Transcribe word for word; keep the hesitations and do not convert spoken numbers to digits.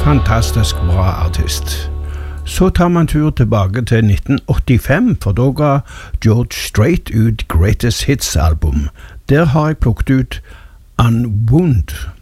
Fantastisk bra artist. Så tar man tur tilbake til nitten åttifem, for da ga George Strait ut Greatest Hits album. Der har jeg plukket ut Unwound.